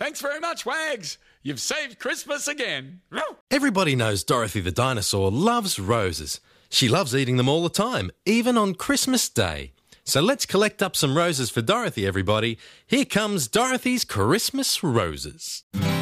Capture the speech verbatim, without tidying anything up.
Thanks very much, Wags. You've saved Christmas again. Everybody knows Dorothy the dinosaur loves roses. She loves eating them all the time, even on Christmas Day. So let's collect up some roses for Dorothy, everybody. Here comes Dorothy's Christmas Roses.